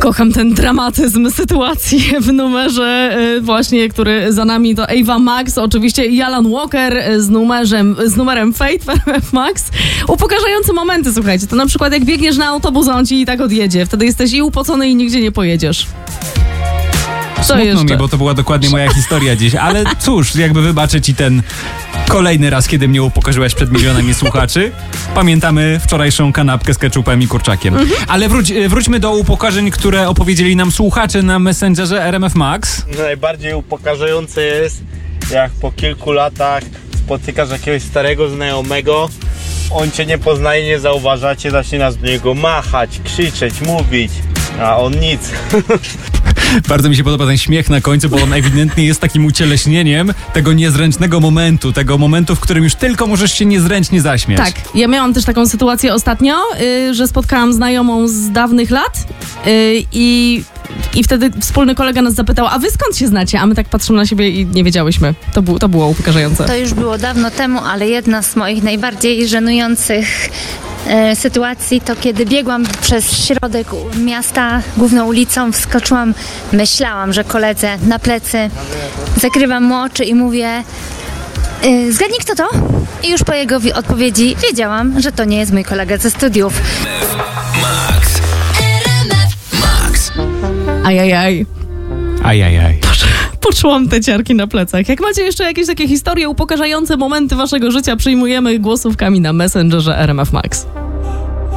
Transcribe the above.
Kocham ten dramatyzm sytuacji w numerze właśnie, który za nami to Ava Max, oczywiście i Alan Walker z numerem Fate w RMF Max. Upokarzające momenty, słuchajcie, to na przykład jak biegniesz na autobus, on ci i tak odjedzie. Wtedy jesteś i upocony i nigdzie nie pojedziesz. Smutno mi, bo to była dokładnie moja historia dziś, ale cóż, jakby wybaczę ci ten kolejny raz, kiedy mnie upokorzyłaś przed milionami słuchaczy. Pamiętamy wczorajszą kanapkę z keczupem i kurczakiem. Ale wróćmy do upokorzeń, które opowiedzieli nam słuchacze na Messengerze RMF Max. Najbardziej upokarzające jest, jak po kilku latach spotykasz jakiegoś starego znajomego, on cię nie poznaje, nie zauważacie, zaczynasz do niego machać, krzyczeć, mówić, a on nic. Bardzo mi się podoba ten śmiech na końcu, bo on ewidentnie jest takim ucieleśnieniem tego niezręcznego momentu, tego momentu, w którym już tylko możesz się niezręcznie zaśmiać. Tak, ja miałam też taką sytuację ostatnio, że spotkałam znajomą z dawnych lat i wtedy wspólny kolega nas zapytał, a wy skąd się znacie? A my tak patrzymy na siebie i nie wiedziałyśmy. To było upokarzające. To już było dawno temu, ale jedna z moich najbardziej żenujących sytuacji to kiedy biegłam przez środek miasta główną ulicą, wskoczyłam, myślałam, że koledze na plecy, zakrywam mu oczy i mówię: zgadnij kto to? I już po jego odpowiedzi wiedziałam, że to nie jest mój kolega ze studiów. Max. Max. Ajajaj. Ajajaj. Poczułam te ciarki na plecach. Jak macie jeszcze jakieś takie historie, upokarzające momenty waszego życia, przyjmujemy głosówkami na Messengerze RMF Max.